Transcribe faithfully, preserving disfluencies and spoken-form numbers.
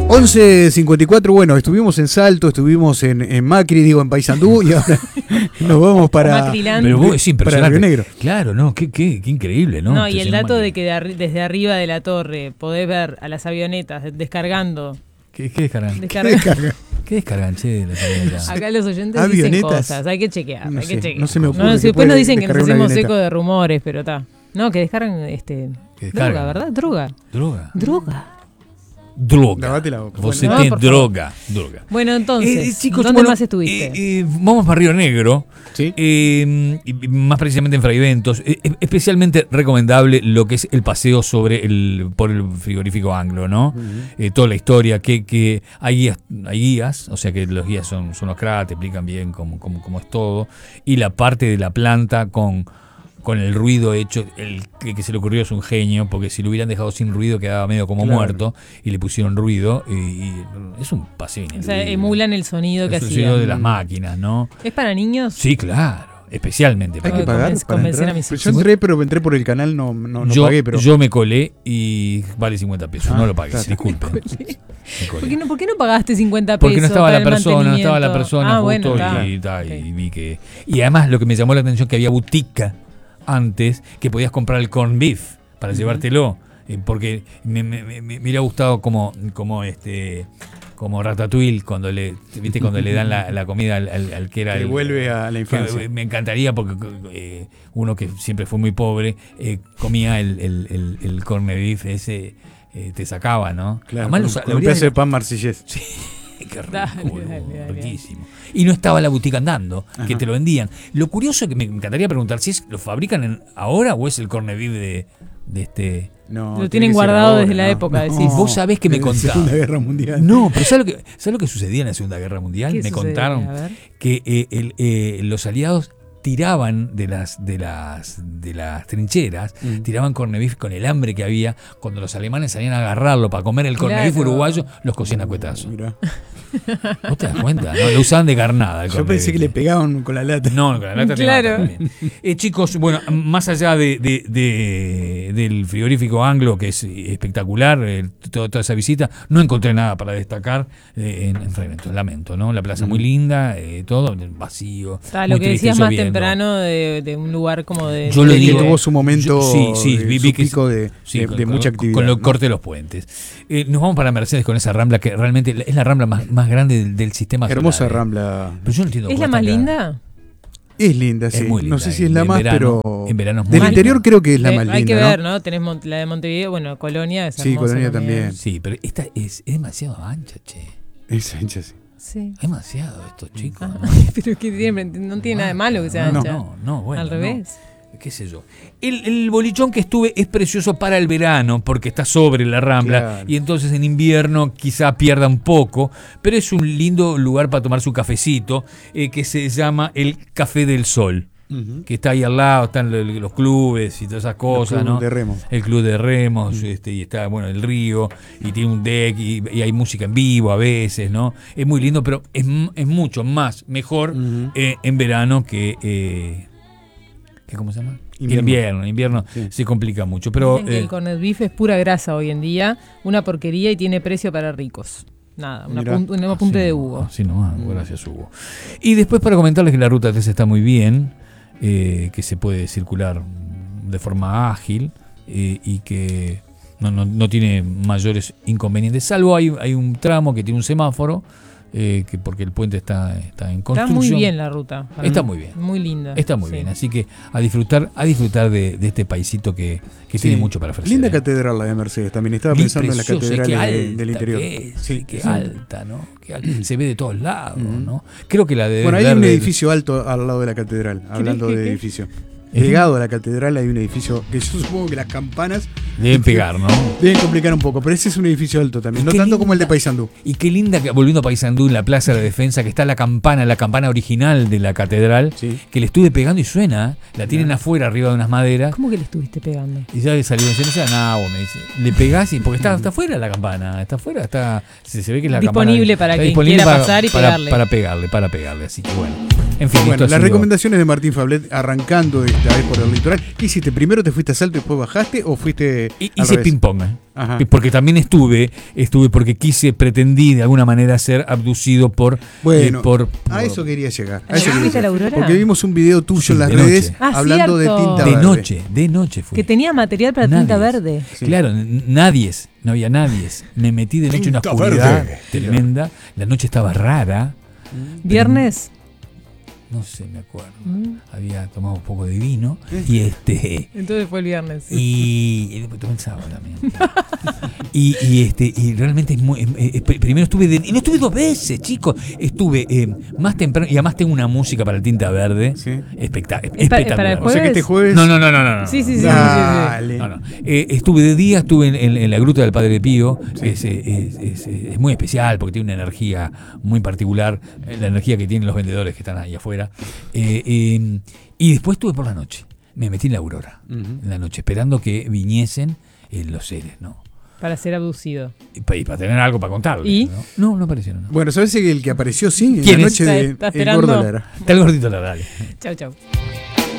once cincuenta y cuatro, bueno, estuvimos en Salto, estuvimos en, en Macri, digo, en Paysandú, y ahora nos vamos para, Pero vos, es para Río Negro. Claro, no, qué, qué, qué increíble, ¿no? No, y el dato de que de arri- desde arriba de la torre podés ver a las avionetas descargando. ¿Qué, qué descargan? Descarga- ¿Qué descarga? ¿Qué descargan, che, de las avionetas? Acá los oyentes Avionetas. dicen cosas, hay que chequear, No hay sé, que chequear. no se me ocurre No, que si después puede nos dicen que nos descargar una hacemos avioneta. eco de rumores, pero está. No, que descargan este Que droga, descargan. ¿verdad? Droga. ¿Droga? Droga. Droga. Lavate la boca. Vos Bueno. tenés No, por droga, droga. Bueno, entonces, Eh, chicos, ¿dónde bueno, más estuviste? eh, eh, vamos para Río Negro. ¿Sí? Eh, y más precisamente en Fraiventos. Eh, especialmente recomendable lo que es el paseo sobre el por el frigorífico Anglo, ¿no? Uh-huh. Eh, toda la historia, que, que hay guías, hay guías, o sea que los guías son, son los cracks, te explican bien cómo, cómo, cómo es todo. Y la parte de la planta con, con el ruido hecho, el que, que se le ocurrió es un genio, porque si lo hubieran dejado sin ruido quedaba medio como Claro. muerto, y le pusieron ruido, y, y es un paseo O sea, ineludible. emulan el sonido que Es el sonido de hacían. las máquinas, ¿no? ¿Es para niños? Sí, claro, especialmente. Hay para que Conven- pagar para convencer entrar. a mis Pues hijos. yo entré, pero entré por el canal, no, no, no yo, pagué, pero... yo me colé y vale cincuenta pesos, Ah, no lo pagué, claro. disculpen. Me ¿Por colé. qué, no, ¿Por qué no pagaste cincuenta pesos? Porque no estaba para la el persona, no estaba la mantenimiento? persona Ah, justo bueno, y, está. ta, y Ok. vi que. Y además lo que me llamó la atención que había boutique antes que podías comprar el corn beef para llevártelo. eh, Porque me, me, me, me hubiera gustado como, como este. Como Ratatouille cuando le, viste, cuando le dan la, la comida al, al, al que era Que el, vuelve a la infancia. que me encantaría porque eh, uno que siempre fue muy pobre eh, comía el, el, el, el corned beef ese, eh, te sacaba, ¿no? Claro, Además, con, los- con lo un habría- pedazo de pan marsellés. Sí, qué rico, Dale, boludo, dale, dale. riquísimo. Y no estaba la boutique andando, Ajá. que te lo vendían. Lo curioso que me encantaría preguntar si es lo fabrican en, ahora o es el corned beef de, de este. No, Lo tiene tienen que ser guardado ahora, desde la no, época, no. decís. Vos sabés que me Desde la contaba. Segunda Guerra Mundial. No, pero ¿sabes lo que, ¿sabes lo que sucedía en la Segunda Guerra Mundial? ¿Qué Me sucedía? contaron A ver. que eh, el, eh, los aliados tiraban de las de las de las trincheras, Mm. tiraban corned beef con el hambre que había. Cuando los alemanes salían a agarrarlo para comer el corned beef Claro. uruguayo, los cocían a cuetazo. Mirá. ¿Vos te das cuenta? ¿No? Lo usaban de carnada. el Yo corned pensé beef. que le pegaban con la lata. No, con la lata te Claro. mata también. Eh, chicos, bueno, más allá de, de- de- del frigorífico Anglo, que es espectacular, eh, toda, toda esa visita, no encontré nada para destacar eh, en, en Fraiventos, lamento, ¿no? La plaza muy linda, eh, todo vacío. Está, lo muy que triste, decías más lloviendo. temprano de, de un lugar como de... Yo lo Que digo. tuvo su momento, Sí, sí, de, vi- su vi que- pico de, Sí, de- con, de con- mucha actividad. con lo ¿no? corte de los puentes. Eh, nos vamos para Mercedes con esa rambla que realmente es la rambla más, más grande del, del sistema Hermosa solar, eh. rambla. Pero yo no entiendo ¿Es cómo la está más acá. linda? Es linda, Es sí. muy linda, no sé si en- es la en más, verano- pero. en verano es muy del linda. interior creo que es la Eh, más linda. Hay que ¿no? ver, ¿no? Tenés Mon- la de Montevideo, bueno, Colonia es Sí, hermosa Colonia también. Sí, pero esta es, es demasiado ancha, che. Es ancha, sí. Sí. Demasiado esto, chicos. Ah, ¿no? pero es que tiene- no tiene nada de malo que sea no, ancha. No, no, bueno. Al no. revés. Qué sé yo. El, el bolichón que estuve es precioso para el verano porque está sobre la rambla Claro. y entonces en invierno quizá pierda un poco, pero es un lindo lugar para tomar su cafecito eh, que se llama el Café del Sol, Ujú. que está ahí al lado, están lo- los clubes y todas esas cosas, club ¿no? de remo. El club de remos, este, y está, bueno, el río, y tiene un deck, y, y hay música en vivo a veces, ¿no? Es muy lindo, pero es, m- es mucho más, mejor Ujú. eh, en verano que, eh, que, ¿cómo se llama? Invierno. Invierno, en invierno Sí. se complica mucho, pero Dicen que eh, el corned beef es pura grasa hoy en día, una porquería y tiene precio para ricos. Nada, una, Mirá. pun- un apunte así de no- Hugo. así nomás, gracias Hugo. Y después para comentarles que la ruta tres está muy bien, eh, que se puede circular de forma ágil eh, y que no, no, no tiene mayores inconvenientes, salvo hay, hay un tramo que tiene un semáforo, eh, que porque el puente está, está en Está construcción. muy bien la ruta. para Está mí. muy bien. Muy linda. Está muy Sí. bien, así que a disfrutar, a disfrutar de, de este paisito que, que Sí. tiene mucho para ofrecer. Linda ¿eh? catedral la de Mercedes. También estaba Bien pensando en las preciosa, y catedrales qué de- alta del interior. que es, Sí, qué sí. alta, ¿no? Qué alta, se ve de todos lados, Ujú. ¿no? Creo que la de Bueno, hay ver un de- edificio alto al lado de la catedral, hablando que de qué? edificio. ¿Eh? Pegado a la catedral hay un edificio que yo supongo que las campanas deben pegar, ¿no? deben complicar un poco, pero ese es un edificio alto también, Y no qué tanto como el de linda- Paysandú. Y qué linda, que volviendo a Paysandú, en la Plaza de la Defensa, que está la campana, la campana original de la catedral, Sí. que le estuve pegando y suena, la tienen afuera, arriba de unas maderas. ¿Cómo que le estuviste pegando? Y ya salió en serio, no, vos me dice, le pegás y porque está, está afuera la campana, está afuera, está, se, se ve que es la Disponible campana, para está quien disponible quiera para- pasar y para- pegarle. Para pegarle, para pegarle, así que bueno. En fin, Bueno, esto ha las sido- recomendaciones de Martín Fablet arrancando esta vez por el litoral. ¿Qué hiciste? ¿Primero te fuiste a Salto y después bajaste o fuiste Hi- al Hice revés? ping-pong, ¿eh? Ajá. Porque también estuve, estuve porque quise, pretendí de alguna manera ser abducido por... Bueno, eh, por, a eso quería llegar. A ¿A eso la quería fuiste a la llegar. Aurora? Porque vimos un video tuyo Sí, en las de redes noche. Ah, hablando cierto. de tinta de verde. noche, de noche fui. Que tenía material para Nadie. tinta verde. Sí. Claro, n- nadie, es, no había nadie. es. Me metí de noche en una Tinta oscuridad verde. tremenda. La noche estaba rara. Viernes. No sé, me acuerdo. Mm. Había tomado un poco de vino y este Entonces fue el viernes. sí. y, y después tomé el sábado también. y, y este y realmente es muy eh, eh, pr- primero estuve de, y no estuve dos veces, chicos. Estuve eh, más temprano y además tengo una música para el tinta verde. Sí. Especta- ¿Es pa- es para el espectacular. O sea que este jueves. No, no, no, no, no. no. Sí, sí, sí, sí, sí, Dale. No, no. Eh, estuve de día, estuve en, en- en la gruta del Padre Pío, que es, eh, es- es- es muy especial porque tiene una energía muy particular, eh, la energía que tienen los vendedores que están ahí afuera. Eh, eh, y después estuve por la noche, me metí en la Aurora, Ujú. en la noche, esperando que viniesen eh, los seres, ¿no? Para ser abducido. Y pa- y para tener algo para contarles. ¿Y? ¿no? No, no aparecieron. No. Bueno, ¿sabes que el que apareció sí en ¿Quién la es? noche Está- de está El esperando. Gordo Lara? Está el gordito la radio. Chau, chau.